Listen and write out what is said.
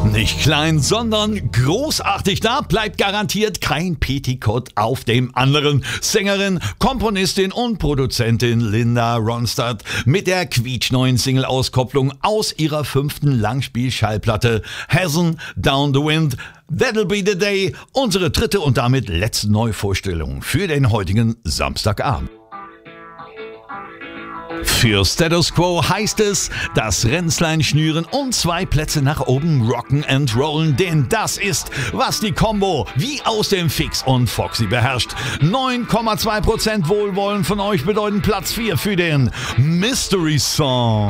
Nicht klein, sondern großartig. Da bleibt garantiert kein Petticoat auf dem anderen. Sängerin, Komponistin und Produzentin Linda Ronstadt mit der quietschneuen Single-Auskopplung aus ihrer 5. Langspielschallplatte Heaven Down the Wind. That'll be the day. Unsere 3. und damit letzte Neuvorstellung für den heutigen Samstagabend. Für Status Quo heißt es, das Ränzlein schnüren und 2 Plätze nach oben rocken and rollen, denn das ist, was die Combo wie aus dem Fix und Foxy beherrscht. 9,2% Wohlwollen von euch bedeuten Platz 4 für den Mystery Song.